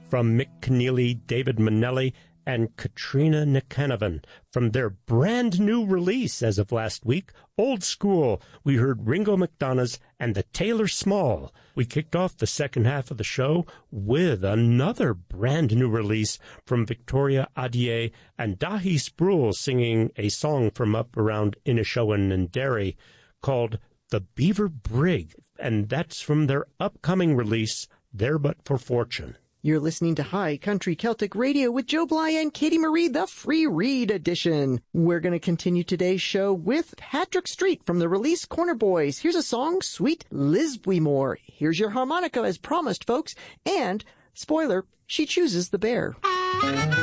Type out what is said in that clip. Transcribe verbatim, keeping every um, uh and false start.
from Mick Keneally, David Manelli, and Katrina Nikanovan. From their brand new release as of last week, Old School, we heard Ringo McDonough's and the Taylor Small. We kicked off the second half of the show with another brand new release from Victoria Adier and Dahi Sproul singing a song from up around Inishowen and Derry called The Beaver Brig, and that's from their upcoming release, There But For Fortune. You're listening to High Country Celtic Radio with Joe Bly and Katie Marie, the free read edition. We're going to continue today's show with Patrick Street from the release Corner Boys. Here's a song, Sweet Lisbwymore. Here's your harmonica as promised, folks. And, spoiler, she chooses the bear.